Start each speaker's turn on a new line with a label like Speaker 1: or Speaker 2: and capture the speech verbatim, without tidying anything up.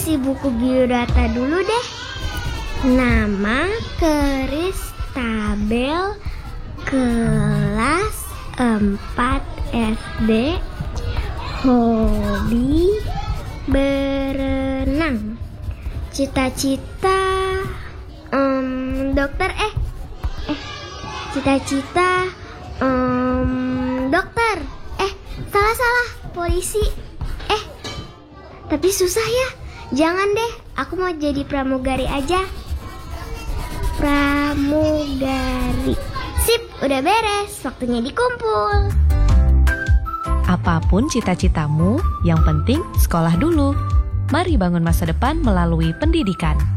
Speaker 1: isi buku biodata dulu deh. Nama Kristabel, kelas empat S D, hobi berenang, cita-cita um, dokter eh eh cita-cita um, dokter eh salah-salah polisi eh tapi susah ya. Jangan deh, aku mau jadi pramugari aja. Pramugari. Sip, udah beres, waktunya dikumpul.
Speaker 2: Apapun cita-citamu, yang penting sekolah dulu. Mari bangun masa depan melalui pendidikan.